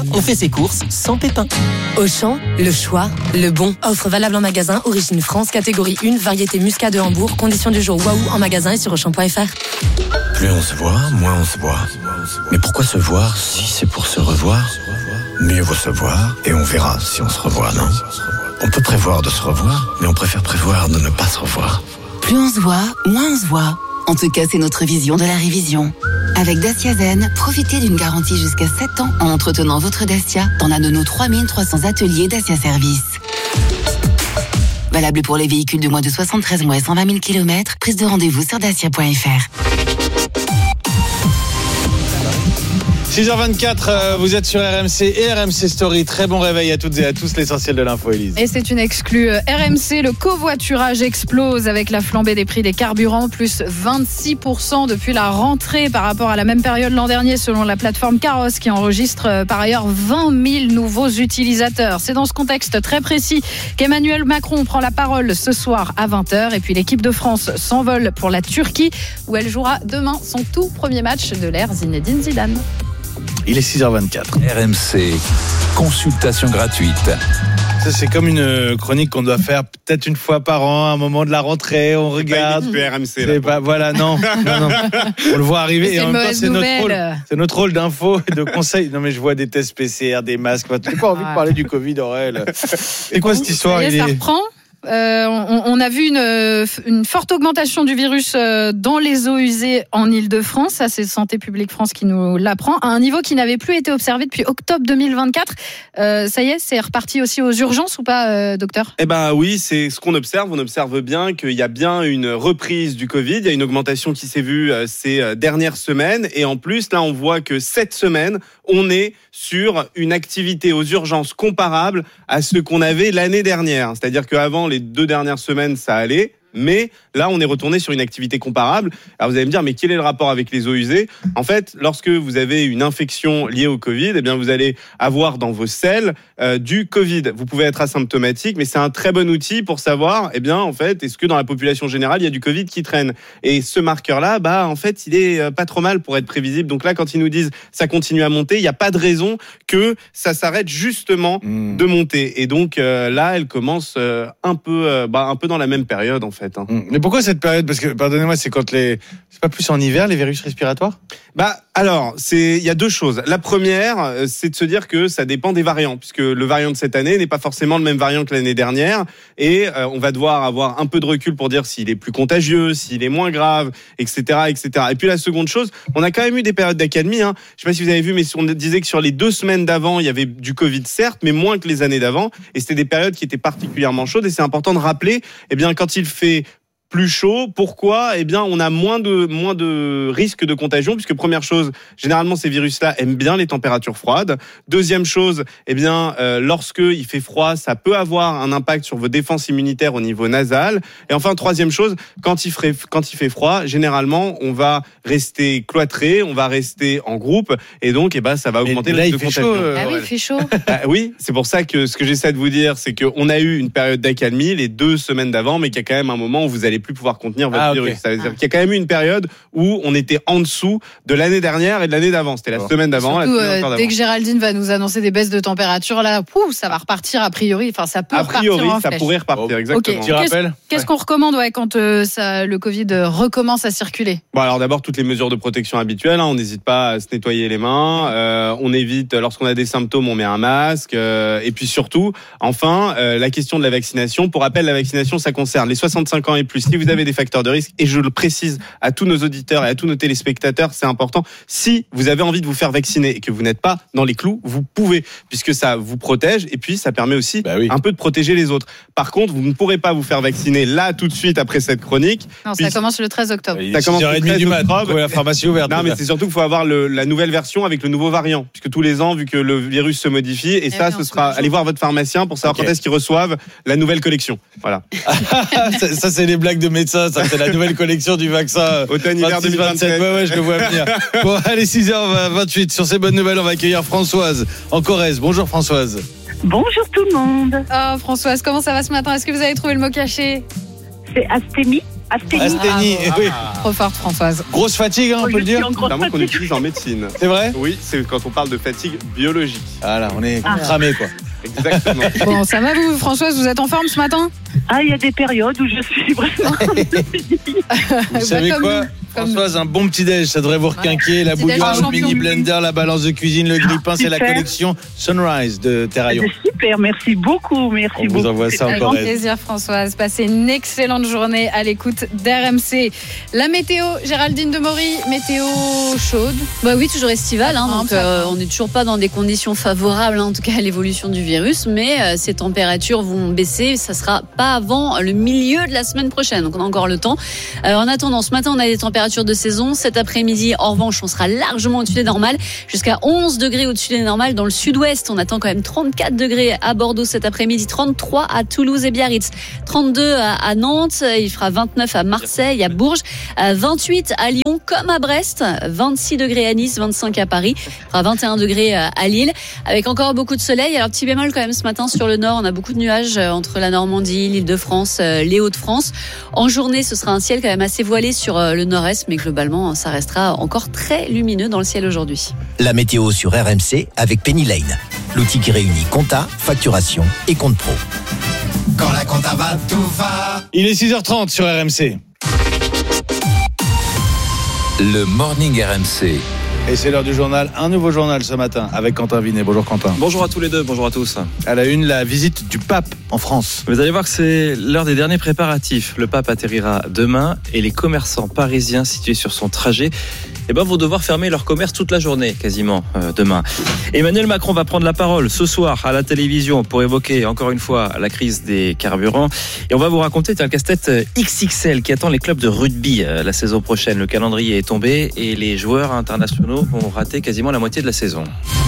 On fait ses courses sans pépin. Auchan, le choix, le bon. Offre valable en magasin, origine France, catégorie 1, variété muscat de Hambourg. Conditions du jour waouh en magasin et sur Auchan.fr. Plus on se voit, moins on se voit. Mais pourquoi se voir si c'est pour se revoir? Mieux vaut se voir et on verra si on se revoit, non? On peut prévoir de se revoir, mais on préfère prévoir de ne pas se revoir. Plus on se voit, moins on se voit. En tout cas, c'est notre vision de la révision. Avec Dacia Zen, profitez d'une garantie jusqu'à 7 ans en entretenant votre Dacia dans l'un de nos 3300 ateliers Dacia Service. Valable pour les véhicules de moins de 73 mois et 120 000 km. Prise de rendez-vous sur dacia.fr. 6h24, vous êtes sur RMC et RMC Story. Très bon réveil à toutes et à tous, l'essentiel de l'info, Élise. Et c'est une exclue RMC, le covoiturage explose avec la flambée des prix des carburants, plus 26% depuis la rentrée par rapport à la même période l'an dernier, selon la plateforme Caros, qui enregistre par ailleurs 20 000 nouveaux utilisateurs. C'est dans ce contexte très précis qu'Emmanuel Macron prend la parole ce soir à 20h. Et puis l'équipe de France s'envole pour la Turquie, où elle jouera demain son tout premier match de l'ère Zinedine Zidane. Il est 6h24. RMC, consultation gratuite. Ça, c'est comme une chronique qu'on doit faire peut-être une fois par an, à un moment de la rentrée, on regarde. C'est pas RMC. C'est pas, voilà, non. On le voit arriver. C'est et en même temps, c'est notre rôle. C'est notre rôle d'info et de conseil. Non, mais je vois des tests PCR, des masques. Tu n'as pas envie de parler du Covid, Aurèle. C'est quoi cette histoire? Ça reprend. On a vu une forte augmentation du virus dans les eaux usées en Île-de-France. Ça, c'est Santé publique France qui nous l'apprend, à un niveau qui n'avait plus été observé depuis octobre 2024. Ça y est, c'est reparti aussi aux urgences ou pas, docteur? Eh ben oui, c'est ce qu'on observe. On observe bien qu'il y a bien une reprise du Covid. Il y a une augmentation qui s'est vue ces dernières semaines. Et en plus, là, on voit que cette semaine, on est sur une activité aux urgences comparable à ce qu'on avait l'année dernière. C'est-à-dire qu'avant, les 2 dernières semaines, ça allait. Mais là, on est retourné sur une activité comparable. Alors vous allez me dire, mais quel est le rapport avec les eaux usées? En fait, lorsque vous avez une infection liée au Covid, eh bien vous allez avoir dans vos selles du Covid. Vous pouvez être asymptomatique, mais c'est un très bon outil pour savoir, eh bien en fait, est-ce que dans la population générale, il y a du Covid qui traîne? Et ce marqueur-là, en fait, il est pas trop mal pour être prévisible. Donc là, quand ils nous disent ça continue à monter, il n'y a pas de raison que ça s'arrête justement de monter. Et donc là, elle commence un peu dans la même période en fait. Mais pourquoi cette période? Parce que, pardonnez-moi, c'est quand c'est pas plus en hiver, les virus respiratoires? Alors, il y a 2 choses. La première, c'est de se dire que ça dépend des variants, puisque le variant de cette année n'est pas forcément le même variant que l'année dernière, et on va devoir avoir un peu de recul pour dire s'il est plus contagieux, s'il est moins grave, etc., etc. Et puis la seconde chose, on a quand même eu des périodes d'accalmie. Je sais pas si vous avez vu, mais on disait que sur les 2 semaines d'avant, il y avait du Covid, certes, mais moins que les années d'avant, et c'était des périodes qui étaient particulièrement chaudes. Et c'est important de rappeler, quand il fait plus chaud, pourquoi? On a moins de risques de contagion, puisque première chose, généralement ces virus-là aiment bien les températures froides. Deuxième chose, lorsque il fait froid, ça peut avoir un impact sur vos défenses immunitaires au niveau nasal. Et enfin, troisième chose, quand il fait froid, généralement, on va rester cloîtré, on va rester en groupe, et donc, ça va augmenter le risque de contagion. Il fait chaud. Oui, c'est pour ça que ce que j'essaie de vous dire, c'est qu'on a eu une période d'accalmie les 2 semaines d'avant, mais qu'il y a quand même un moment où vous allez plus pouvoir contenir votre virus. Ça veut dire qu'il y a quand même eu une période où on était en dessous de l'année dernière et de l'année d'avant. C'était la semaine d'avant. Surtout, dès que Géraldine va nous annoncer des baisses de température, là, ça va repartir a priori. Enfin, ça peut repartir en flèche. Ça pourrait repartir, exactement. Okay. Qu'est-ce qu'on recommande quand le Covid recommence à circuler? Alors d'abord, toutes les mesures de protection habituelles. On n'hésite pas à se nettoyer les mains. On évite, lorsqu'on a des symptômes, on met un masque. Et puis surtout, enfin, la question de la vaccination. Pour rappel, la vaccination, ça concerne les 65 ans et plus. Si vous avez des facteurs de risque, et je le précise à tous nos auditeurs et à tous nos téléspectateurs, c'est important, si vous avez envie de vous faire vacciner et que vous n'êtes pas dans les clous, vous pouvez, puisque ça vous protège et puis ça permet aussi un peu de protéger les autres. Par contre, vous ne pourrez pas vous faire vacciner là tout de suite après cette chronique. Non, ça commence le 13 octobre. Ça commence le 13 octobre. La pharmacie ouverte. Non, mais c'est surtout qu'il faut avoir la nouvelle version avec le nouveau variant, puisque tous les ans, vu que le virus se modifie, et ça, ce sera, allez voir votre pharmacien pour savoir quand est-ce qu'ils reçoivent la nouvelle collection. Voilà. Ça, c'est les blagues de médecins, ça, c'est la nouvelle collection du vaccin. Automne-hiver 2027. Ouais, je le vois venir. Bon, allez, 6h28. Sur ces bonnes nouvelles, on va accueillir Françoise en Corrèze. Bonjour Françoise. Bonjour tout le monde. Françoise, comment ça va ce matin? Est-ce que vous avez trouvé le mot caché? C'est asthémie. Asthénie, oui. Trop forte, Françoise. Grosse fatigue, on peut le dire. Notamment qu'on utilise en médecine. C'est vrai ? Oui, c'est quand on parle de fatigue biologique. Voilà, on est cramé, quoi. Exactement. Bon, ça va vous, Françoise, vous êtes en forme ce matin ? Il y a des périodes où je suis vraiment... Vous savez comme quoi nous. Françoise, un bon petit-déj, ça devrait vous requinquer. La Petit-déj bouilloire, le champion. mini blender, la balance de cuisine, le grille-pain, c'est la Super. collection Sunrise de Terraillon. Super, merci beaucoup. On vous envoie ça Avec encore. grand plaisir, Françoise. Passez une excellente journée à l'écoute d'RMC. La météo, Géraldine Demory, météo chaude. Bah oui, toujours estivale, donc on n'est toujours pas dans des conditions favorables, en tout cas à l'évolution du virus, mais ces températures vont baisser, ça sera pas avant le milieu de la semaine prochaine, donc on a encore le temps. En attendant, ce matin on a des températures de saison, cet après-midi en revanche on sera largement au-dessus des normales, jusqu'à 11 degrés au-dessus des normales dans le sud-ouest, on attend quand même 34 degrés à Bordeaux cet après-midi, 33 à Toulouse et Biarritz, 32 à Nantes, il fera 29 à Marseille, à Bourges, 28 à Lyon comme à Brest, 26 degrés à Nice, 25 à Paris, il fera 21 degrés à Lille, avec encore beaucoup de soleil. Alors petit bémol quand même ce matin sur le nord, on a beaucoup de nuages entre la Normandie, l'Île-de-France, les Hauts-de-France. En journée, ce sera un ciel quand même assez voilé sur le nord-est, mais globalement, ça restera encore très lumineux dans le ciel aujourd'hui. La météo sur RMC avec Penny Lane, l'outil qui réunit compta, facturation et compte pro. Quand la compta va, tout va. Il est 6h30 sur RMC. Le Morning RMC. Et c'est l'heure du journal, un nouveau journal ce matin avec Quentin Vinet. Bonjour Quentin. Bonjour à tous les deux, bonjour à tous. À la une, la visite du pape en France. Vous allez voir que c'est l'heure des derniers préparatifs. Le pape atterrira demain et les commerçants parisiens situés sur son trajet vont devoir fermer leur commerce toute la journée, quasiment, demain. Emmanuel Macron va prendre la parole ce soir à la télévision pour évoquer encore une fois la crise des carburants. Et on va vous raconter un casse-tête XXL qui attend les clubs de rugby la saison prochaine. Le calendrier est tombé et les joueurs internationaux vont rater quasiment la moitié de la saison.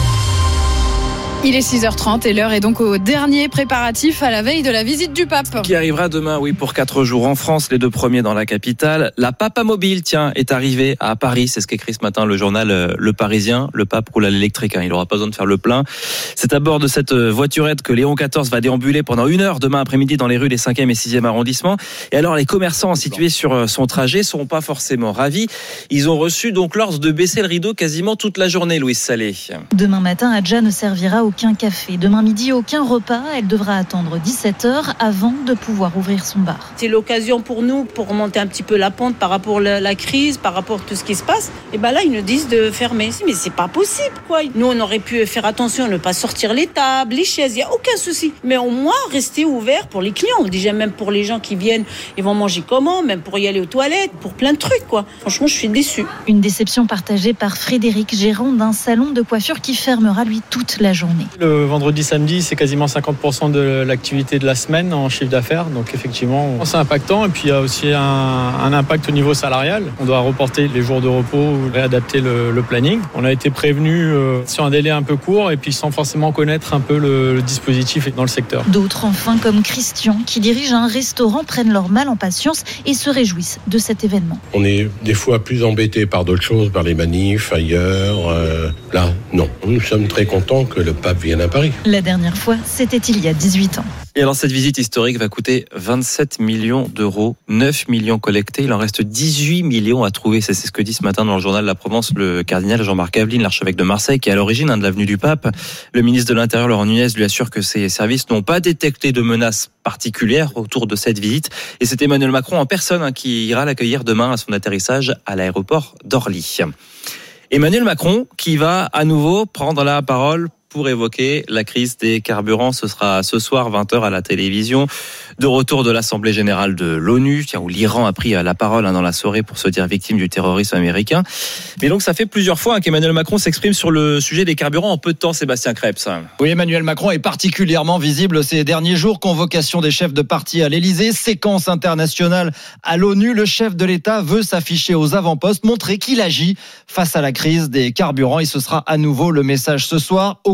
Il est 6h30 et l'heure est donc au dernier préparatif à la veille de la visite du pape. Qui arrivera demain, pour 4 jours en France, les 2 premiers dans la capitale. La Papa Mobile, est arrivée à Paris. C'est ce qu'écrit ce matin le journal Le Parisien. Le pape roule à l'électrique, il n'aura pas besoin de faire le plein. C'est à bord de cette voiturette que Léon XIV va déambuler pendant 1 heure demain après-midi dans les rues des 5e et 6e arrondissements. Et alors, les commerçants situés sur son trajet sont pas forcément ravis. Ils ont reçu donc l'ordre de baisser le rideau quasiment toute la journée, Louise Salé. Demain matin, Adja ne servira aucun café. Demain midi, aucun repas. Elle devra attendre 17h avant de pouvoir ouvrir son bar. C'est l'occasion pour nous, pour remonter un petit peu la pente par rapport à la crise, par rapport à tout ce qui se passe. Et là, ils nous disent de fermer. Mais c'est pas possible, quoi. Nous, on aurait pu faire attention, ne pas sortir les tables, les chaises, il n'y a aucun souci. Mais au moins, rester ouvert pour les clients. Déjà, même pour les gens qui viennent, ils vont manger comment, même pour y aller aux toilettes, pour plein de trucs, quoi. Franchement, je suis déçue. Une déception partagée par Frédéric, gérant d'un salon de coiffure qui fermera, lui, toute la journée. Le vendredi, samedi, c'est quasiment 50% de l'activité de la semaine en chiffre d'affaires. Donc effectivement, c'est impactant. Et puis il y a aussi un impact au niveau salarial. On doit reporter les jours de repos ou réadapter le planning. On a été prévenu sur un délai un peu court et puis sans forcément connaître un peu le dispositif dans le secteur. D'autres enfin, comme Christian, qui dirige un restaurant, prennent leur mal en patience et se réjouissent de cet événement. On est des fois plus embêtés par d'autres choses, par les manifs, ailleurs. Là, non. Nous sommes très contents que le pape vienne à Paris. La dernière fois, c'était il y a 18 ans. Et alors cette visite historique va coûter 27 millions d'euros, 9 millions collectés, il en reste 18 millions à trouver. C'est ce que dit ce matin dans le journal La Provence le cardinal Jean-Marc Aveline, l'archevêque de Marseille, qui est à l'origine de l'avenue du Pape. Le ministre de l'Intérieur Laurent Nunez lui assure que ses services n'ont pas détecté de menaces particulières autour de cette visite. Et c'est Emmanuel Macron en personne qui ira l'accueillir demain à son atterrissage à l'aéroport d'Orly. Emmanuel Macron qui va à nouveau prendre la parole pour évoquer la crise des carburants. Ce sera ce soir 20h à la télévision. De retour de l'Assemblée générale de l'ONU, où l'Iran a pris la parole dans la soirée pour se dire victime du terrorisme américain. Mais donc ça fait plusieurs fois qu'Emmanuel Macron s'exprime sur le sujet des carburants en peu de temps, Sébastien Krebs. Oui, Emmanuel Macron est particulièrement visible ces derniers jours. Convocation des chefs de parti à l'Elysée, séquence internationale à l'ONU. Le chef de l'État veut s'afficher aux avant-postes, montrer qu'il agit face à la crise des carburants. Et ce sera à nouveau le message ce soir au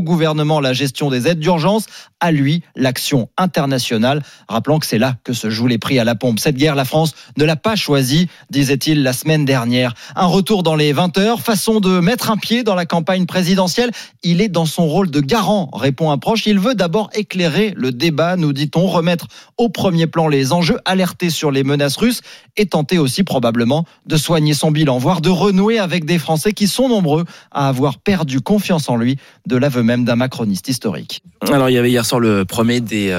gouvernement la gestion des aides d'urgence, à lui l'action internationale. Rappelant que c'est là que se jouent les prix à la pompe. Cette guerre, la France ne l'a pas choisie, disait-il la semaine dernière. Un retour dans les 20 heures, façon de mettre un pied dans la campagne présidentielle. Il est dans son rôle de garant, répond un proche. Il veut d'abord éclairer le débat, nous dit-on, remettre au premier plan les enjeux, alerter sur les menaces russes et tenter aussi probablement de soigner son bilan, voire de renouer avec des Français qui sont nombreux à avoir perdu confiance en lui, de l'aveu même d'un macroniste historique. Alors il y avait hier soir le premier des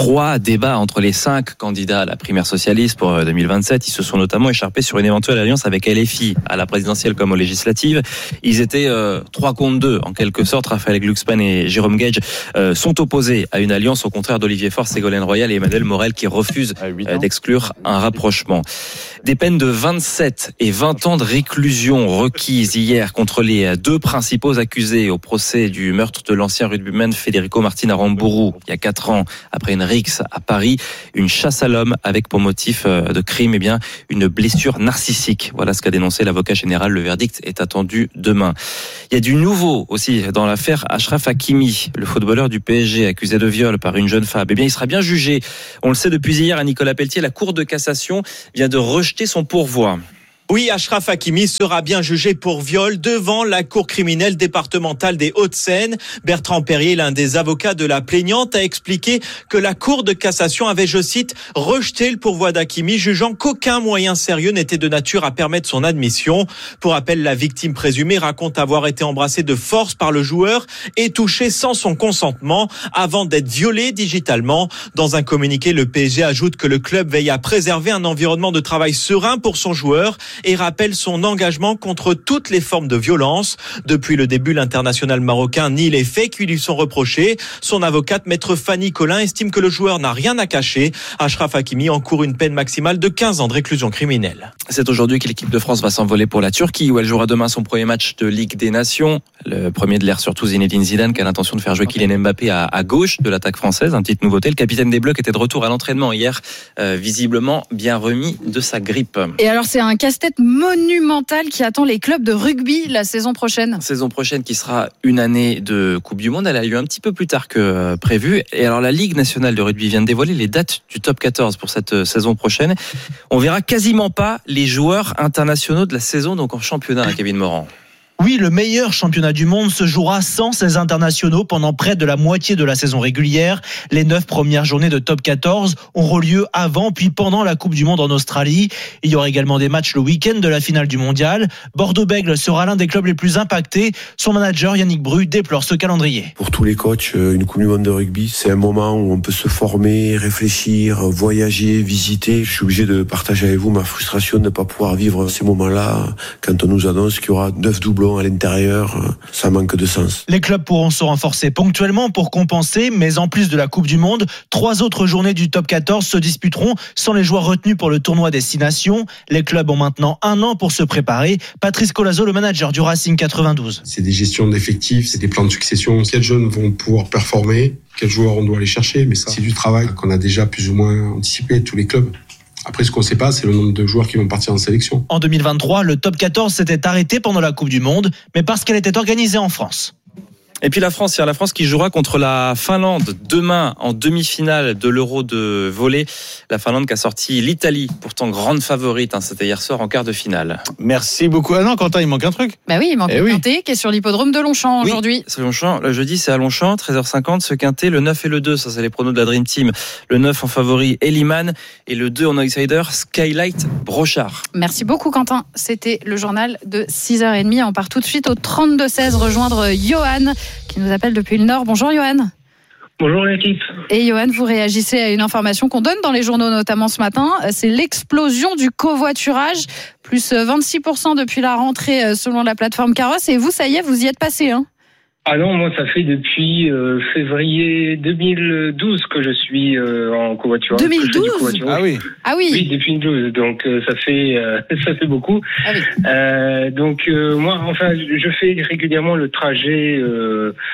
3 débats entre les 5 candidats à la primaire socialiste pour 2027. Ils se sont notamment écharpés sur une éventuelle alliance avec LFI à la présidentielle comme aux législatives. Ils étaient 3 contre 2 en quelque sorte. Raphaël Glucksmann et Jérôme Gage sont opposés à une alliance, au contraire d'Olivier Faure, Ségolène Royal et Emmanuel Morel qui refusent d'exclure un rapprochement. Des peines de 27 et 20 ans de réclusion requises hier contre les 2 principaux accusés au procès du meurtre de l'ancien rugbyman Federico Martin Aramburu il y a 4 ans après une rixe à Paris. Une chasse à l'homme avec pour motif de crime une blessure narcissique. Voilà ce qu'a dénoncé l'avocat général. Le verdict est attendu demain. Il y a du nouveau aussi dans l'affaire Achraf Hakimi, le footballeur du PSG accusé de viol par une jeune femme. Il sera bien jugé. On le sait depuis hier à Nicolas Pelletier, la Cour de cassation vient de rejeter son pourvoi. Oui, Achraf Hakimi sera bien jugé pour viol devant la cour criminelle départementale des Hauts-de-Seine. Bertrand Perrier, l'un des avocats de la plaignante, a expliqué que la cour de cassation avait, je cite, rejeté le pourvoi d'Hakimi, jugeant qu'aucun moyen sérieux n'était de nature à permettre son admission. Pour rappel, la victime présumée raconte avoir été embrassée de force par le joueur et touchée sans son consentement avant d'être violée digitalement. Dans un communiqué, le PSG ajoute que le club veille à préserver un environnement de travail serein pour son joueur et rappelle son engagement contre toutes les formes de violence. Depuis le début, l'international marocain nie les faits qui lui sont reprochés. Son avocate, maître Fanny Collin, estime que le joueur n'a rien à cacher. Achraf Hakimi encourt une peine maximale de 15 ans de réclusion criminelle. C'est aujourd'hui que l'équipe de France va s'envoler pour la Turquie, où elle jouera demain son premier match de Ligue des Nations. Le premier de l'ère, surtout Zinedine Zidane, qui a l'intention de faire jouer Kylian Mbappé à gauche de l'attaque française. Une petite nouveauté, le capitaine des Bleus était de retour à l'entraînement hier, visiblement bien remis de sa grippe. Et alors c'est un casse-tête monumental qui attend les clubs de rugby la saison prochaine. Saison prochaine qui sera une année de Coupe du Monde. Elle a lieu un petit peu plus tard que prévu. Et alors la Ligue nationale de rugby vient de dévoiler les dates du top 14 pour cette saison prochaine. On verra quasiment pas les joueurs internationaux de la saison, donc en championnat, Kevin Morand. Oui, le meilleur championnat du monde se jouera sans ces internationaux pendant près de la moitié de la saison régulière. Les 9 premières journées de top 14 auront lieu avant puis pendant la Coupe du Monde en Australie. Il y aura également des matchs le week-end de la finale du mondial. Bordeaux-Bègles sera l'un des clubs les plus impactés. Son manager Yannick Bru déplore ce calendrier. Pour tous les coachs, une Coupe du Monde de rugby, c'est un moment où on peut se former, réfléchir, voyager, visiter. Je suis obligé de partager avec vous ma frustration de ne pas pouvoir vivre ces moments-là quand on nous annonce qu'il y aura 9 doublons à l'intérieur, ça manque de sens. Les clubs pourront se renforcer ponctuellement pour compenser, mais en plus de la Coupe du Monde, 3 autres journées du top 14 se disputeront sans les joueurs retenus pour le tournoi Destination. Les clubs ont maintenant 1 an pour se préparer. Patrice Colazo, le manager du Racing 92. C'est des gestions d'effectifs, c'est des plans de succession. Quels jeunes vont pouvoir performer, quels joueurs on doit aller chercher, mais ça, c'est du travail qu'on a déjà plus ou moins anticipé, tous les clubs. Après, ce qu'on ne sait pas, c'est le nombre de joueurs qui vont partir en sélection. En 2023, le top 14 s'était arrêté pendant la Coupe du Monde, mais parce qu'elle était organisée en France. Et puis la France qui jouera contre la Finlande demain en demi-finale de l'Euro de volley. La Finlande qui a sorti l'Italie, pourtant grande favorite. C'était hier soir en quart de finale. Merci beaucoup. Ah non, Quentin, il manque un truc. Bah oui, il manque le quintet qui est sur l'hippodrome de Longchamp aujourd'hui. C'est Longchamp. Le jeudi, c'est à Longchamp, 13h50. Ce quintet, le 9 et le 2, ça c'est les pronos de la Dream Team. Le 9 en favori, Eliman. Et le 2 en outsider, Skylight Brochard. Merci beaucoup, Quentin. C'était le journal de 6h30. On part tout de suite au 32-16 rejoindre Johan, qui nous appelle depuis le Nord. Bonjour Johan. Bonjour l'équipe. Et Johan, vous réagissez à une information qu'on donne dans les journaux notamment ce matin. C'est l'explosion du covoiturage, plus 26% depuis la rentrée selon la plateforme Caros. Et vous, ça y est, vous y êtes passé, hein? Ah non, moi ça fait depuis février 2012 que je suis en covoiturage. 2012 ? Ah oui. Ah oui. Oui, depuis 2012. Donc ça fait beaucoup. Ah oui. Donc moi, enfin, je fais régulièrement le trajet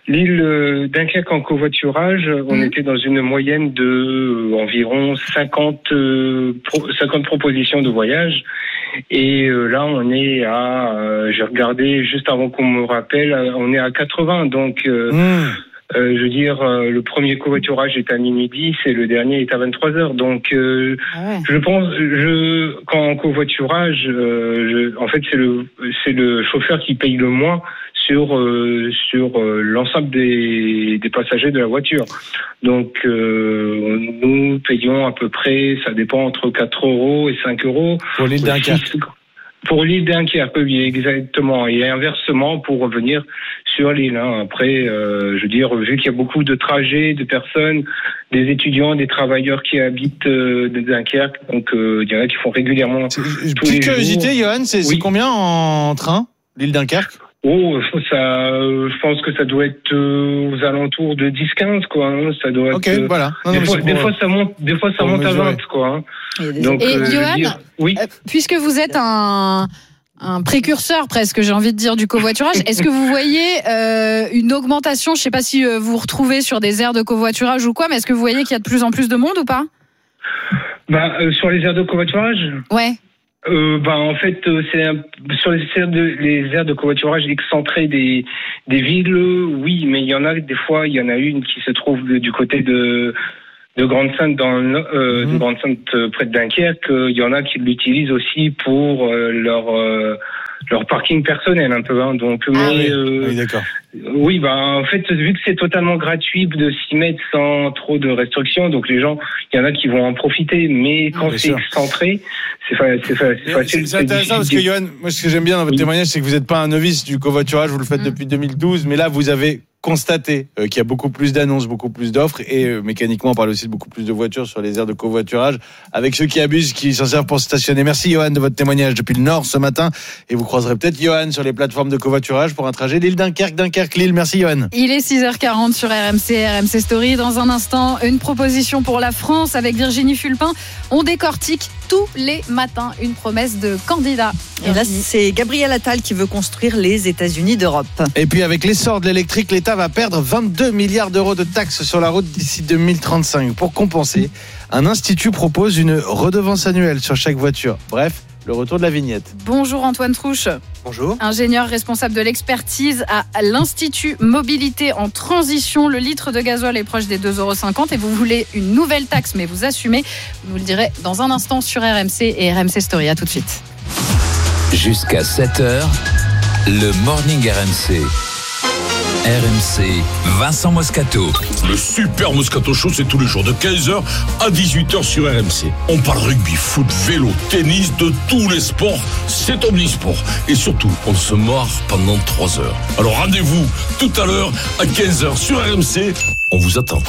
L'île Dunkerque en covoiturage, on était dans une moyenne de environ 50 propositions de voyage. Et là, on est à, j'ai regardé juste avant qu'on me rappelle, on est à 80. Donc, je veux dire, le premier covoiturage est à minuit 10 et le dernier est à 23h. Donc, je pense, quand en covoiturage, en fait, c'est le chauffeur qui paye le moins sur l'ensemble des passagers de la voiture. Donc, nous payons à peu près, ça dépend, entre 4 € et 5 €. Pour l'île Dunkerque. Pour l'île Dunkerque, oui, exactement. Et inversement, pour revenir sur l'île. Après, je veux dire, vu qu'il y a beaucoup de trajets, de personnes, des étudiants, des travailleurs qui habitent de Dunkerque, donc il y en a qui font régulièrement tous les jours. Petite curiosité, Johan, c'est combien en train, l'île Dunkerque ? Je pense que ça doit être aux alentours de 10-15, quoi. Ça doit être. Voilà. Des fois, ça monte à 20, quoi. Donc, et Johan, puisque vous êtes un précurseur presque, j'ai envie de dire, du covoiturage, est-ce que vous voyez une augmentation? Je ne sais pas si vous vous retrouvez sur des aires de covoiturage ou quoi, mais est-ce que vous voyez qu'il y a de plus en plus de monde ou pas? Sur les aires de covoiturage. Ouais. En fait, sur les aires de covoiturage excentrées des villes, oui, mais il y en a des fois, il y en a une qui se trouve du côté de Grande-Sainte de Grande-Sainte près de Dunkerque. Il y en a qui l'utilisent aussi pour leur parking personnel un peu. Donc, oui, d'accord. Oui, en fait, vu que c'est totalement gratuit de s'y mettre sans trop de restrictions, donc les gens, il y en a qui vont en profiter, mais quand c'est excentré, c'est facile. C'est intéressant parce que Johan, moi ce que j'aime bien dans votre témoignage, c'est que vous n'êtes pas un novice du covoiturage, vous le faites depuis 2012, mais là vous avez constaté qu'il y a beaucoup plus d'annonces, beaucoup plus d'offres et mécaniquement on parle aussi de beaucoup plus de voitures sur les aires de covoiturage avec ceux qui abusent, qui s'en servent pour stationner. Merci Johan de votre témoignage depuis le Nord ce matin et vous croiserez peut-être Johan sur les plateformes de covoiturage pour un trajet Lille Dunkerque Lille. Merci Johan. Il est 6h40 sur RMC Story. Dans un instant, une proposition pour la France avec Virginie Fulpin. On décortique tous les matins une promesse de candidat. Et là, c'est Gabriel Attal qui veut construire les États-Unis d'Europe. Et puis avec l'essor de l'électrique, l'État va perdre 22 milliards d'euros de taxes sur la route d'ici 2035. Pour compenser, un institut propose une redevance annuelle sur chaque voiture. Bref, le retour de la vignette. Bonjour Antoine Trouche. Bonjour. Ingénieur responsable de l'expertise à l'Institut Mobilité en Transition. Le litre de gasoil est proche des 2,50 € et vous voulez une nouvelle taxe, mais vous assumez. Vous nous le direz dans un instant sur RMC et RMC Story. À tout de suite. Jusqu'à 7h, le Morning RMC. RMC, Vincent Moscato. Le super Moscato Show, c'est tous les jours de 15h à 18h sur RMC. On parle rugby, foot, vélo, tennis, de tous les sports. C'est omnisport. Et surtout, on se marre pendant 3 heures. Alors rendez-vous tout à l'heure à 15h sur RMC. On vous attend.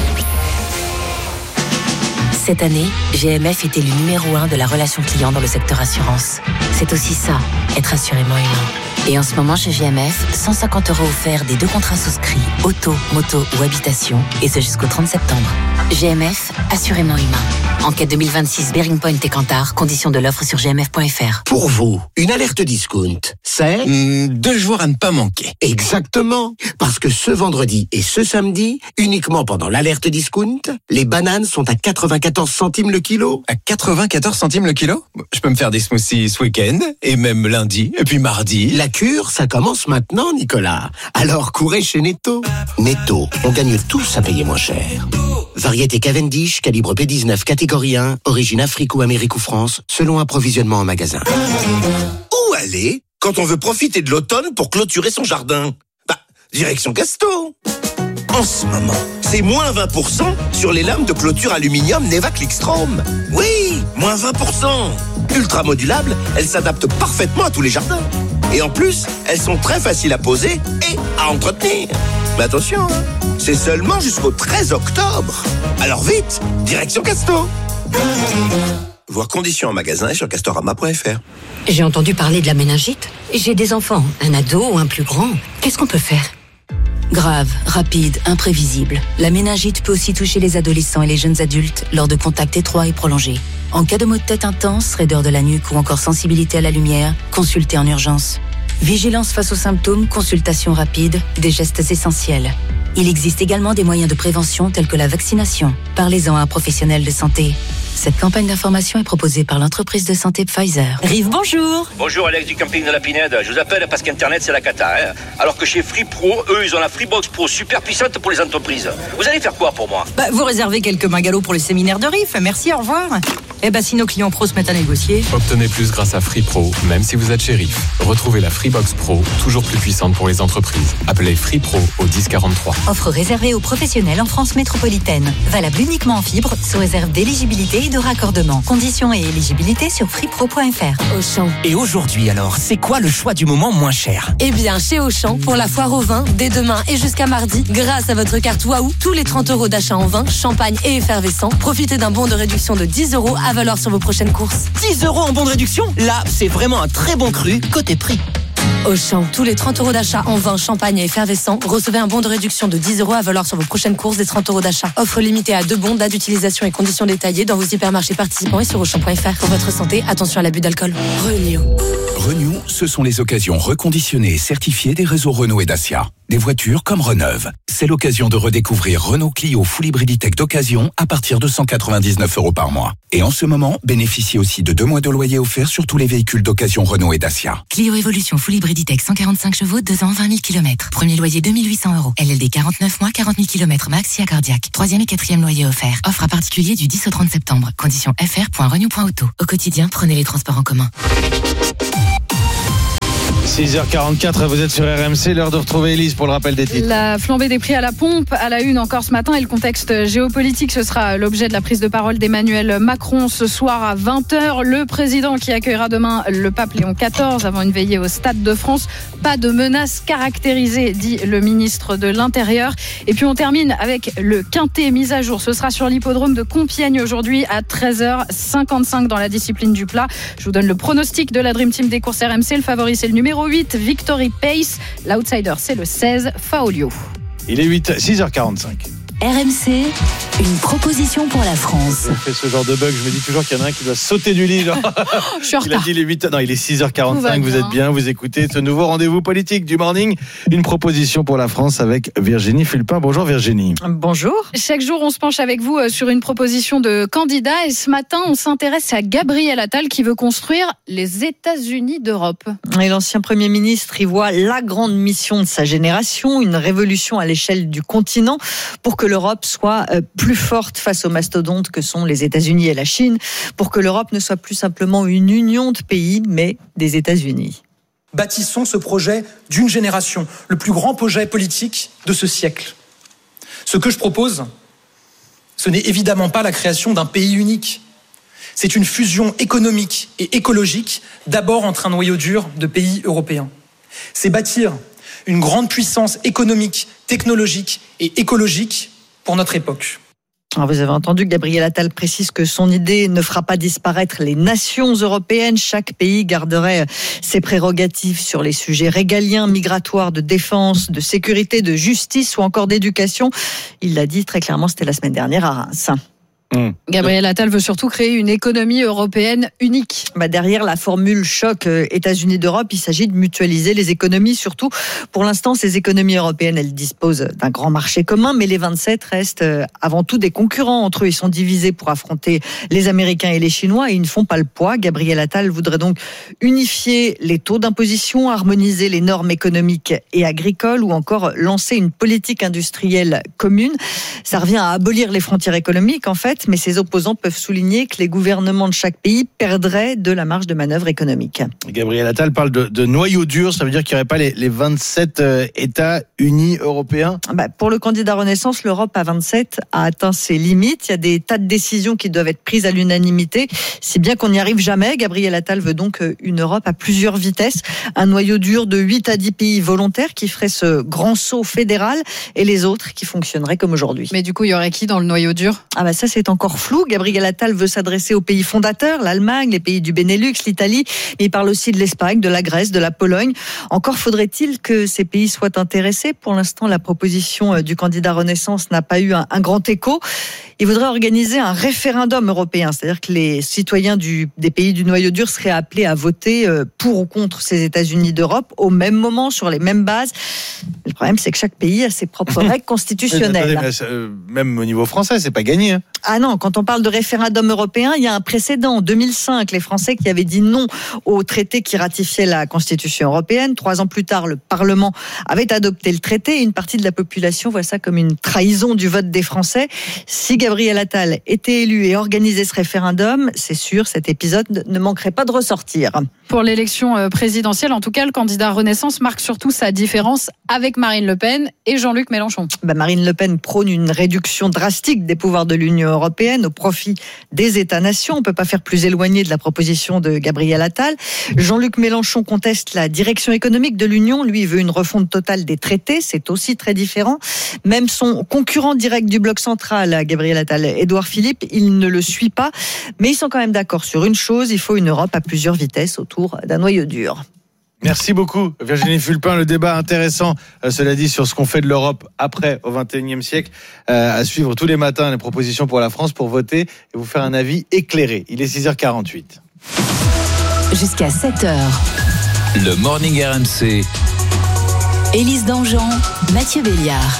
Cette année, GMF était le numéro 1 de la relation client dans le secteur assurance. C'est aussi ça, être assurément humain. Et en ce moment, chez GMF, 150 € offerts des 2 contrats souscrits, auto, moto ou habitation, et ce jusqu'au 30 septembre. GMF, assurément humain. Enquête 2026, Bearing Point et Kantar, conditions de l'offre sur gmf.fr. Pour vous, une alerte discount, c'est 2 jours à ne pas manquer. Exactement, parce que ce vendredi et ce samedi, uniquement pendant l'alerte discount, les bananes sont à 94 centimes le kilo. À 94 centimes le kilo ? Je peux me faire des smoothies ce week-end, et même lundi, et puis mardi. La cure, ça commence maintenant, Nicolas. Alors courez chez Netto. Netto, on gagne tous à payer moins cher. Variété Cavendish, calibre P19, catégorie 1, origine Afrique ou Amérique ou France, selon approvisionnement en magasin. Où aller quand on veut profiter de l'automne pour clôturer son jardin ? Direction Casto. En ce moment, c'est moins 20% sur les lames de clôture aluminium Neva Clickstrom. Oui, moins 20%. Ultra modulables, elles s'adaptent parfaitement à tous les jardins. Et en plus, elles sont très faciles à poser et à entretenir. Mais attention, c'est seulement jusqu'au 13 octobre. Alors vite, direction Casto. Voir conditions en magasin et sur castorama.fr. J'ai entendu parler de la méningite. J'ai des enfants, un ado ou un plus grand. Qu'est-ce qu'on peut faire ? Grave, rapide, imprévisible. La méningite peut aussi toucher les adolescents et les jeunes adultes lors de contacts étroits et prolongés. En cas de maux de tête intense, raideur de la nuque ou encore sensibilité à la lumière, consultez en urgence. Vigilance face aux symptômes, consultation rapide, des gestes essentiels. Il existe également des moyens de prévention tels que la vaccination. Parlez-en à un professionnel de santé. Cette campagne d'information est proposée par l'entreprise de santé Pfizer. Rive, bonjour. Bonjour Alex du camping de la Pinède. Je vous appelle parce qu'Internet c'est la cata. Alors que chez Free Pro, eux ils ont la Freebox Pro super puissante pour les entreprises. Vous allez faire quoi pour moi ? Vous réservez quelques bungalows pour le séminaire de Rive. Merci, au revoir. Si nos clients pros se mettent à négocier. Obtenez plus grâce à Free Pro, même si vous êtes chez Rive. Retrouvez la Freebox Pro, toujours plus puissante pour les entreprises. Appelez Free Pro au 1043. Offre réservée aux professionnels en France métropolitaine. Valable uniquement en fibre, sous réserve d'éligibilité et de raccordement. Conditions et éligibilité sur freepro.fr. Auchan. Et aujourd'hui alors, c'est quoi le choix du moment moins cher ? Eh bien, chez Auchan, pour la foire au vin, dès demain et jusqu'à mardi, grâce à votre carte Waouh, tous les 30 € d'achat en vin, champagne et effervescent, profitez d'un bon de réduction de 10 € à valeur sur vos prochaines courses. 10 € en bon de réduction ? Là, c'est vraiment un très bon cru côté prix. Auchan, tous les 30 € d'achat en vin, champagne et effervescent, recevez un bon de réduction de 10 € à valeur sur vos prochaines courses des 30 € d'achat. Offre limitée à 2 bons, date d'utilisation et conditions détaillées dans vos hypermarchés participants et sur Auchan.fr. Pour votre santé, attention à l'abus d'alcool. Renew, ce sont les occasions reconditionnées et certifiées des réseaux Renault et Dacia. Des voitures comme Reneuve. C'est l'occasion de redécouvrir Renault Clio Full Hybriditech d'occasion à partir de 199 € par mois. Et en ce moment, bénéficiez aussi de 2 mois de loyer offerts sur tous les véhicules d'occasion Renault et Dacia. Clio Evolution Full Hybriditech 145 chevaux, 2 ans, 20 000 km. Premier loyer 2 800 €. LLD 49 mois, 40 000 km max, SIA cardiaque. 3e et 4e loyer offert. Offre à particulier du 10 au 30 septembre. Conditions fr.renew.auto. Au quotidien, prenez les transports en commun. 6h44, vous êtes sur RMC, l'heure de retrouver Élise pour le rappel des titres. La flambée des prix à la pompe à la une encore ce matin et le contexte géopolitique, ce sera l'objet de la prise de parole d'Emmanuel Macron ce soir à 20h. Le président qui accueillera demain le pape Léon XIV avant une veillée au Stade de France. Pas de menace caractérisée, dit le ministre de l'Intérieur. Et puis on termine avec le quintet mis à jour. Ce sera sur l'hippodrome de Compiègne aujourd'hui à 13h55 dans la discipline du plat. Je vous donne le pronostic de la Dream Team des courses RMC. Le favori c'est le numéro 8, Victory Pace. L'outsider, c'est le 16, Faolio. Il est 6h45. RMC, une proposition pour la France. Je fais ce genre de bug, je me dis toujours qu'il y en a un qui doit sauter du lit. Genre. Je suis en retard. Il a dit les 8. Non, il est 6h45, vous êtes bien, vous écoutez ce nouveau rendez-vous politique du morning. Une proposition pour la France avec Virginie Fulpin. Bonjour Virginie. Bonjour. Chaque jour, on se penche avec vous sur une proposition de candidat. Et ce matin, on s'intéresse à Gabriel Attal qui veut construire les États-Unis d'Europe. Et l'ancien Premier ministre y voit la grande mission de sa génération, une révolution à l'échelle du continent pour que l'Europe soit plus forte face aux mastodontes que sont les États-Unis et la Chine, pour que l'Europe ne soit plus simplement une union de pays, mais des États-Unis. Bâtissons ce projet d'une génération, le plus grand projet politique de ce siècle. Ce que je propose, ce n'est évidemment pas la création d'un pays unique. C'est une fusion économique et écologique, d'abord entre un noyau dur de pays européens. C'est bâtir une grande puissance économique, technologique et écologique pour notre époque. Alors vous avez entendu, Gabriel Attal précise que son idée ne fera pas disparaître les nations européennes. Chaque pays garderait ses prérogatives sur les sujets régaliens, migratoires, de défense, de sécurité, de justice ou encore d'éducation. Il l'a dit très clairement, c'était la semaine dernière à Reims. Gabriel Attal veut surtout créer une économie européenne unique. Derrière la formule choc États-Unis d'Europe, il s'agit de mutualiser les économies. Surtout, pour l'instant, ces économies européennes, elles disposent d'un grand marché commun, mais les 27 restent avant tout des concurrents entre eux. Ils sont divisés pour affronter les Américains et les Chinois et ils ne font pas le poids. Gabriel Attal voudrait donc unifier les taux d'imposition, harmoniser les normes économiques et agricoles ou encore lancer une politique industrielle commune. Ça revient à abolir les frontières économiques, en fait. Mais ses opposants peuvent souligner que les gouvernements de chaque pays perdraient de la marge de manœuvre économique. Gabriel Attal parle de noyau dur, ça veut dire qu'il n'y aurait pas les 27 États unis européens ? Pour le candidat Renaissance, l'Europe à 27 a atteint ses limites. Il y a des tas de décisions qui doivent être prises à l'unanimité, si bien qu'on n'y arrive jamais. Gabriel Attal veut donc une Europe à plusieurs vitesses, un noyau dur de 8 à 10 pays volontaires qui ferait ce grand saut fédéral et les autres qui fonctionneraient comme aujourd'hui. Mais du coup, il y aurait qui dans le noyau dur ? Ça c'est encore flou. Gabriel Attal veut s'adresser aux pays fondateurs, l'Allemagne, les pays du Benelux, l'Italie, mais il parle aussi de l'Espagne, de la Grèce, de la Pologne. Encore faudrait-il que ces pays soient intéressés. Pour l'instant, la proposition du candidat Renaissance n'a pas eu un grand écho. Il voudrait organiser un référendum européen, c'est-à-dire que les citoyens des pays du noyau dur seraient appelés à voter pour ou contre ces États-Unis d'Europe au même moment, sur les mêmes bases. Le problème, c'est que chaque pays a ses propres règles constitutionnelles. Même au niveau français, c'est pas gagné. Hein. Ah non, quand on parle de référendum européen, il y a un précédent. En 2005, les Français qui avaient dit non au traité qui ratifiait la Constitution européenne. 3 ans plus tard, le Parlement avait adopté le traité et une partie de la population voit ça comme une trahison du vote des Français. Si Gabriel Attal était élu et organisait ce référendum, c'est sûr, cet épisode ne manquerait pas de ressortir. Pour l'élection présidentielle, en tout cas, le candidat Renaissance marque surtout sa différence avec Marine Le Pen et Jean-Luc Mélenchon. Marine Le Pen prône une réduction drastique des pouvoirs de l'Union européenne au profit des États-nations. On ne peut pas faire plus éloigné de la proposition de Gabriel Attal. Jean-Luc Mélenchon conteste la direction économique de l'Union. Lui, il veut une refonte totale des traités. C'est aussi très différent. Même son concurrent direct du bloc central, Gabriel Attal, Édouard Philippe, il ne le suit pas. Mais ils sont quand même d'accord sur une chose, il faut une Europe à plusieurs vitesses autour d'un noyau dur. Merci beaucoup Virginie Fulpin, le débat intéressant, cela dit, sur ce qu'on fait de l'Europe après au XXIe siècle, à suivre tous les matins les propositions pour la France pour voter et vous faire un avis éclairé. Il est 6h48. Jusqu'à 7h. Le Morning RMC. Élise Dangean, Mathieu Béliard.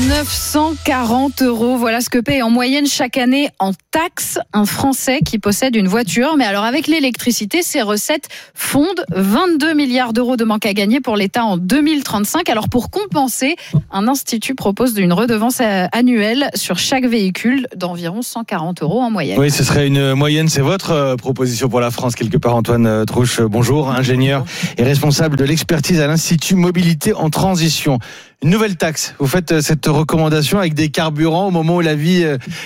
940 €, voilà ce que paye en moyenne chaque année en taxes un Français qui possède une voiture. Mais alors avec l'électricité, ses recettes fondent. 22 milliards d'euros de manque à gagner pour l'État en 2035. Alors pour compenser, un institut propose une redevance annuelle sur chaque véhicule d'environ 140 € en moyenne. Oui, ce serait une moyenne. C'est votre proposition pour la France quelque part. Antoine Trouche, bonjour, ingénieur et responsable de l'expertise à l'Institut Mobilité en transition. Une nouvelle taxe. Vous faites cette recommandation avec des carburants au moment où la vie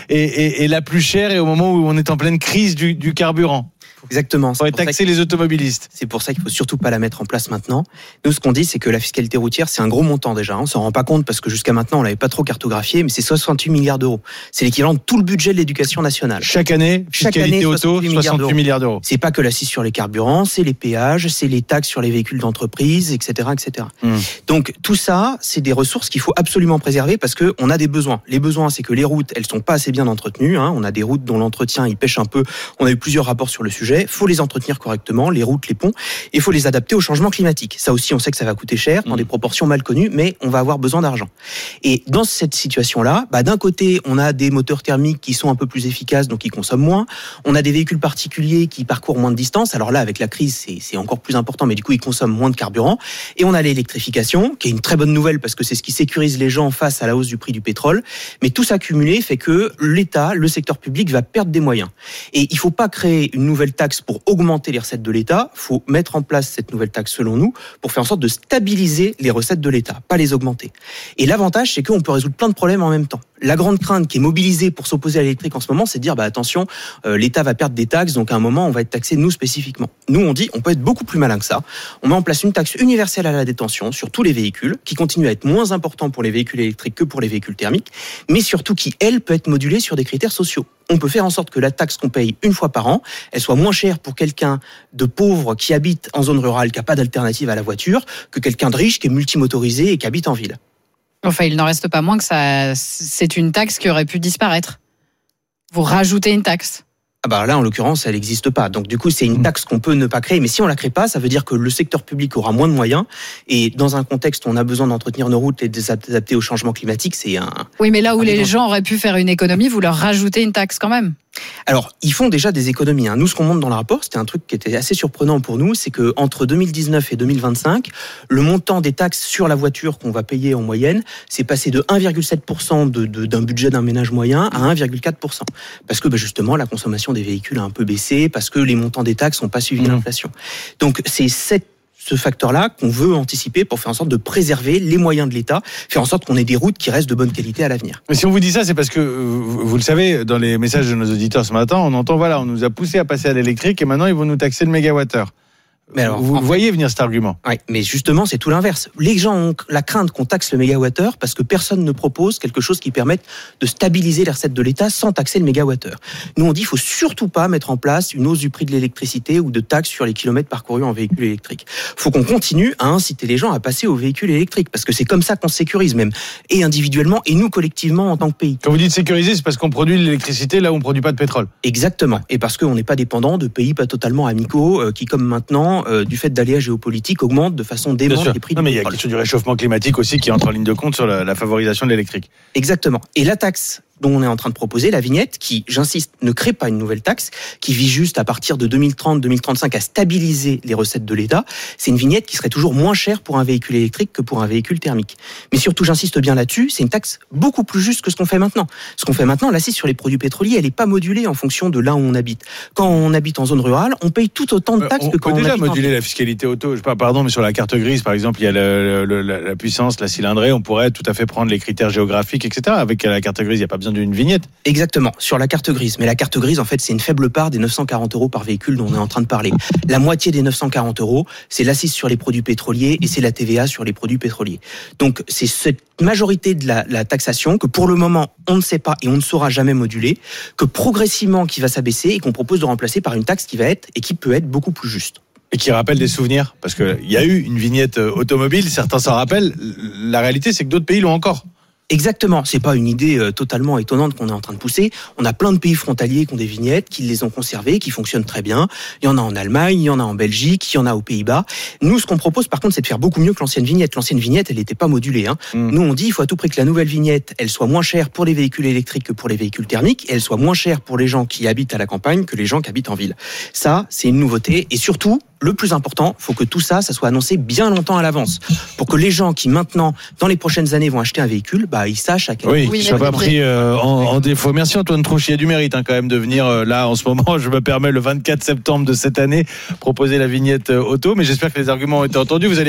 est la plus chère et au moment où on est en pleine crise du carburant. Exactement. On va taxer les automobilistes. C'est pour ça qu'il faut surtout pas la mettre en place maintenant. Nous, ce qu'on dit, c'est que la fiscalité routière, c'est un gros montant déjà. On s'en rend pas compte parce que jusqu'à maintenant, on l'avait pas trop cartographié, mais c'est 68 milliards d'euros. C'est l'équivalent de tout le budget de l'éducation nationale. Chaque année, fiscalité auto, 68 milliards d'euros. C'est pas que l'accise sur les carburants, c'est les péages, c'est les taxes sur les véhicules d'entreprise, etc., etc. Donc, tout ça, c'est des ressources qu'il faut absolument préserver parce que on a des besoins. Les besoins, c'est que les routes, elles sont pas assez bien entretenues, hein. On a des routes dont l'entretien, il pêche un peu. On a eu plusieurs rapports sur le sujet. Faut les entretenir correctement, les routes, les ponts, et il faut les adapter au changement climatique. Ça aussi, on sait que ça va coûter cher, dans des proportions mal connues, mais on va avoir besoin d'argent. Et dans cette situation-là, d'un côté, on a des moteurs thermiques qui sont un peu plus efficaces, donc ils consomment moins. On a des véhicules particuliers qui parcourent moins de distance. Alors là, avec la crise, c'est encore plus important, mais du coup, ils consomment moins de carburant. Et on a l'électrification, qui est une très bonne nouvelle parce que c'est ce qui sécurise les gens face à la hausse du prix du pétrole. Mais tout ça cumulé fait que l'État, le secteur public, va perdre des moyens. Et il ne faut pas créer une nouvelle taxe pour augmenter les recettes de l'État, il faut mettre en place cette nouvelle taxe selon nous pour faire en sorte de stabiliser les recettes de l'État, pas les augmenter. Et l'avantage, c'est qu'on peut résoudre plein de problèmes en même temps. La grande crainte qui est mobilisée pour s'opposer à l'électrique en ce moment, c'est de dire attention, l'État va perdre des taxes, donc à un moment on va être taxé nous spécifiquement. Nous on dit on peut être beaucoup plus malin que ça. On met en place une taxe universelle à la détention sur tous les véhicules, qui continue à être moins important pour les véhicules électriques que pour les véhicules thermiques, mais surtout qui elle peut être modulée sur des critères sociaux. On peut faire en sorte que la taxe qu'on paye une fois par an, elle soit moins chère pour quelqu'un de pauvre qui habite en zone rurale, qui n'a pas d'alternative à la voiture, que quelqu'un de riche qui est multimotorisé et qui habite en ville. Enfin, il n'en reste pas moins que c'est une taxe qui aurait pu disparaître. Vous rajoutez une taxe. Là, en l'occurrence, elle n'existe pas. Donc, du coup, c'est une taxe qu'on peut ne pas créer. Mais si on la crée pas, ça veut dire que le secteur public aura moins de moyens. Et dans un contexte où on a besoin d'entretenir nos routes et de les adapter au changement climatique, c'est un... Oui, mais là où les gens auraient pu faire une économie, vous leur rajoutez une taxe quand même. Alors, ils font déjà des économies. Nous, ce qu'on montre dans le rapport, c'était un truc qui était assez surprenant pour nous, c'est que entre 2019 et 2025, le montant des taxes sur la voiture qu'on va payer en moyenne, c'est passé de 1,7% d'un budget d'un ménage moyen à 1,4%. Parce que justement, la consommation des véhicules a un peu baissé, parce que les montants des taxes n'ont pas suivi l'inflation. Donc, c'est ce facteur-là qu'on veut anticiper pour faire en sorte de préserver les moyens de l'État, faire en sorte qu'on ait des routes qui restent de bonne qualité à l'avenir. Mais si on vous dit ça, c'est parce que, vous le savez, dans les messages de nos auditeurs ce matin, on entend, on nous a poussé à passer à l'électrique et maintenant ils vont nous taxer le mégawattheure. Mais alors, vous voyez venir cet argument. Oui, mais justement, c'est tout l'inverse. Les gens ont la crainte qu'on taxe le mégawattheure parce que personne ne propose quelque chose qui permette de stabiliser les recettes de l'État sans taxer le mégawattheure. Nous, on dit qu'il faut surtout pas mettre en place une hausse du prix de l'électricité ou de taxes sur les kilomètres parcourus en véhicule électrique. Il faut qu'on continue à inciter les gens à passer aux véhicules électriques parce que c'est comme ça qu'on se sécurise même, et individuellement et nous collectivement en tant que pays. Quand vous dites sécuriser, c'est parce qu'on produit l'électricité là où on ne produit pas de pétrole. Exactement, et parce qu'on n'est pas dépendant de pays pas totalement amicaux qui, comme maintenant, du fait d'aléas géopolitiques, augmente de façon démente les prix du pétrole. Mais il y a la question du réchauffement climatique aussi qui entre en ligne de compte sur la favorisation de l'électrique. Exactement. Et la taxe dont on est en train de proposer, la vignette, qui, j'insiste, ne crée pas une nouvelle taxe, qui vise juste à partir de 2030-2035 à stabiliser les recettes de l'État, c'est une vignette qui serait toujours moins chère pour un véhicule électrique que pour un véhicule thermique. Mais surtout, j'insiste bien là-dessus, c'est une taxe beaucoup plus juste que ce qu'on fait maintenant. Ce qu'on fait maintenant, l'accise sur les produits pétroliers, elle n'est pas modulée en fonction de là où on habite. Quand on habite en zone rurale, on paye tout autant de taxes que quand on habite. On peut déjà moduler la fiscalité auto. Je sais pas, pardon, mais sur la carte grise, par exemple, il y a la puissance, la cylindrée, on pourrait tout à fait prendre les critères géographiques, etc. Avec la carte grise, il n'y a pas besoin d'une vignette. Exactement, sur la carte grise. Mais la carte grise, en fait, c'est une faible part des 940 € par véhicule dont on est en train de parler. La moitié des 940 €, c'est l'accise sur les produits pétroliers et c'est la TVA sur les produits pétroliers. Donc, c'est cette majorité de la taxation que, pour le moment, on ne sait pas et on ne saura jamais moduler, que progressivement qui va s'abaisser et qu'on propose de remplacer par une taxe qui va être et qui peut être beaucoup plus juste. Et qui rappelle des souvenirs, parce qu'il y a eu une vignette automobile, certains s'en rappellent. La réalité, c'est que d'autres pays l'ont encore. Exactement, c'est pas une idée totalement étonnante qu'on est en train de pousser. On a plein de pays frontaliers qui ont des vignettes, qui les ont conservées, qui fonctionnent très bien. Il y en a en Allemagne, il y en a en Belgique, il y en a aux Pays-Bas. Nous, ce qu'on propose par contre, c'est de faire beaucoup mieux que l'ancienne vignette. L'ancienne vignette, elle n'était pas modulée. Nous, on dit il faut à tout prix que la nouvelle vignette, elle soit moins chère pour les véhicules électriques que pour les véhicules thermiques, et elle soit moins chère pour les gens qui habitent à la campagne que les gens qui habitent en ville. Ça, c'est une nouveauté. Et surtout, le plus important, faut que tout ça soit annoncé bien longtemps à l'avance, pour que les gens qui maintenant, dans les prochaines années, vont acheter un véhicule, ils sachent à quel point. Oui, ça n'a pas pris en défaut. Merci Antoine Trouche, il y a du mérite quand même de venir là en ce moment. Je me permets le 24 septembre de cette année proposer la vignette auto, mais j'espère que les arguments ont été entendus. Vous allez